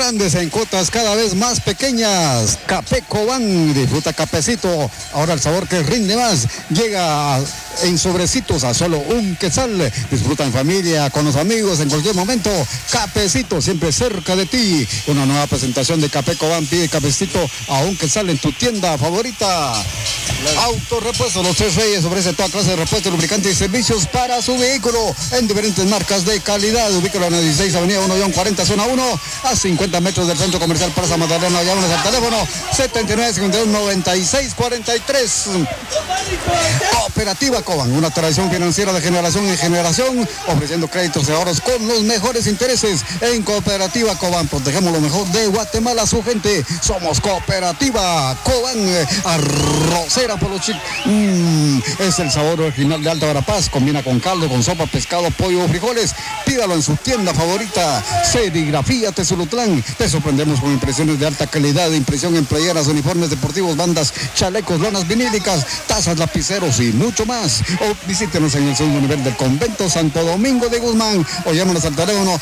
grandes en cuotas cada vez más pequeñas. Café Cobán, disfruta cafecito. Ahora el sabor que rinde más llega en sobrecitos a solo un quetzal. Disfruta en familia, con los amigos, en cualquier momento. Cafecito, siempre cerca de ti. Una nueva presentación de Café Cobán. Pide cafecito a un quetzal en tu tienda favorita. Autorepuesto Los Tres Reyes ofrece toda clase de repuestos, lubricantes y servicios para su vehículo en diferentes marcas de calidad. Ubícalo en la 16 Avenida 1-40, zona 1, a 50 metros del Centro Comercial Plaza Magdalena. Llámanos al teléfono 7951-9643. Cooperativa Cobán, una tradición financiera de generación en generación, ofreciendo créditos y ahorros con los mejores intereses. En Cooperativa Cobán protegemos lo mejor de Guatemala a su gente. Somos Cooperativa Cobán, arrocera por los chicos. Es el sabor original de Alta Verapaz. Combina con caldo, con sopa, pescado, pollo o frijoles. Pídalo en su tienda favorita. Serigrafía Tesulutlán. Te sorprendemos con impresiones de alta calidad, impresión en playeras, uniformes deportivos, bandas, chalecos, lonas vinílicas, tazas, lapiceros y mucho más. O visítenos en el segundo nivel del Convento Santo Domingo de Guzmán o llámanos al teléfono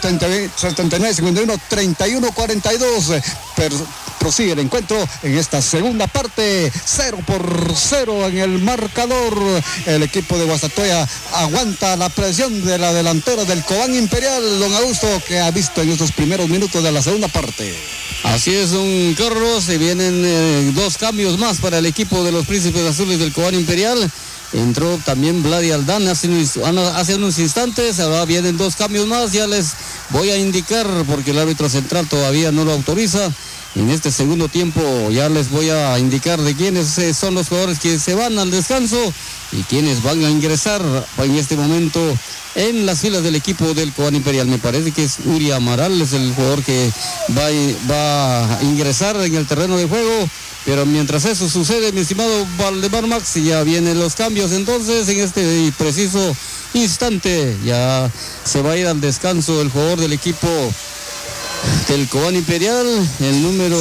7951-3142. Prosigue el encuentro en esta segunda parte, 0-0 en el marcador. El equipo de Guastatoya aguanta la presión de la delantera del Cobán Imperial. Don Augusto, que ha visto en estos primeros minutos de la segunda parte. Así es, don Carlos, se vienen dos cambios más para el equipo de los Príncipes Azules del Cobán Imperial. Entró también Vladi Aldana hace unos instantes. Ahora vienen dos cambios más, ya les voy a indicar porque el árbitro central todavía no lo autoriza. En este segundo tiempo ya les voy a indicar de quiénes son los jugadores que se van al descanso y quiénes van a ingresar en este momento en las filas del equipo del Cobán Imperial. Me parece que es Uri Amaral, es el jugador que va a ingresar en el terreno de juego. Pero mientras eso sucede, mi estimado Valdemar Max, ya vienen los cambios. Entonces, en este preciso instante, ya se va a ir al descanso el jugador del equipo del Cobán Imperial, el número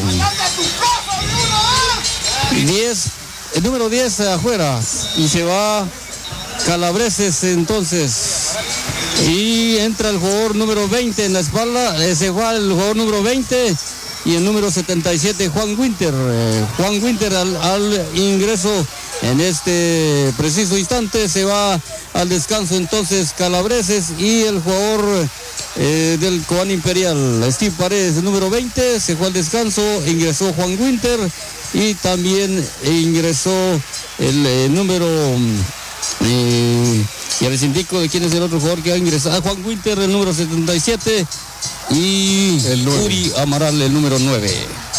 10 afuera, y se va Calabreses entonces, y entra el jugador número 20 en la espalda, se va el jugador número 20 y el número 77 Juan Winter. Juan Winter al ingreso en este preciso instante, se va al descanso entonces Calabreses, y el jugador del Cobán Imperial, Steve Paredes, el número 20, se fue al descanso, ingresó Juan Winter y también ingresó el número, ya les indico de quién es el otro jugador que va a ingresar, Juan Winter, el número 77, y el Uri Amaral, el número 9.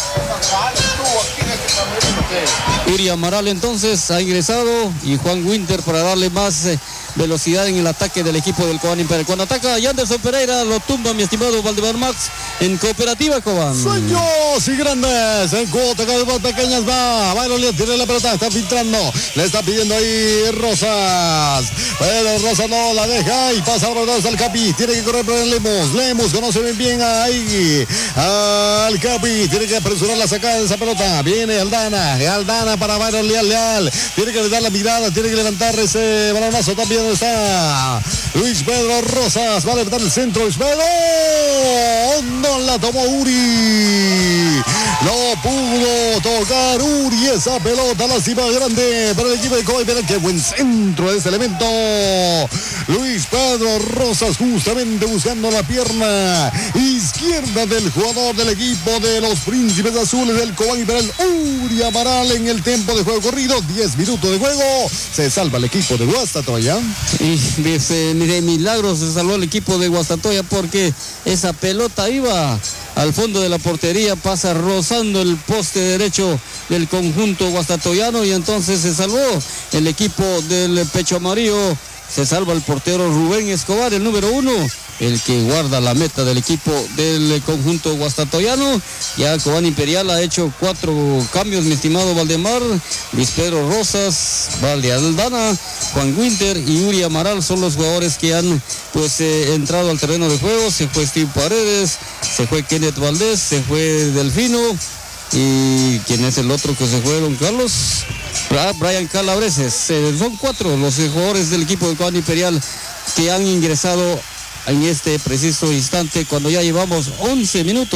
Uri Amaral entonces ha ingresado, y Juan Winter para darle más velocidad en el ataque del equipo del Cobán Imperial. Cuando ataca Yanderson Pereira, lo tumba mi estimado Valdemar Max en Cooperativa Cobán. Sueños y grandes en cuotas cada vez más pequeñas. Byron tiene la pelota, está filtrando, le está pidiendo ahí Rosas, pero Rosas no la deja y pasa ahora al Capi. Tiene que correr por el Lemus conoce bien ahí al Capi, tiene que apresurar la sacada de esa pelota. Viene Aldana para Byron Leal, tiene que dar la mirada, tiene que levantar ese balonazo también. Está Luis Pedro Rosas, va a levantar el centro, Luis Pedro, no la tomó Uri, no pudo tocar Uri esa pelota, lástima grande para el equipo de Cobán Imperial. Qué buen centro de ese elemento, Luis Pedro Rosas justamente buscando la pierna izquierda del jugador del equipo de los Príncipes Azules del Cobán Imperial, Uri Amaral, en el tiempo de juego corrido, 10 minutos de juego, se salva el equipo de Guastatoya. Y de milagro se salvó el equipo de Guastatoya porque esa pelota iba al fondo de la portería, pasa rozando el poste derecho del conjunto guastatoyano, y entonces se salvó el equipo del Pecho Amarillo. Se salva el portero Rubén Escobar, el número 1, el que guarda la meta del equipo del conjunto guastatoyano. Ya Cobán Imperial ha hecho 4 cambios, mi estimado Valdemar. Luis Pedro Rosas, Valde Aldana, Juan Winter y Uri Amaral son los jugadores que han entrado al terreno de juego. Se fue Steve Paredes, se fue Kenneth Valdés, se fue Delfino, y ¿quién es el otro que se fue, don Carlos? Brian Calabreses. Son 4 los jugadores del equipo de Cobán Imperial que han ingresado en este preciso instante, cuando ya llevamos 11 minutos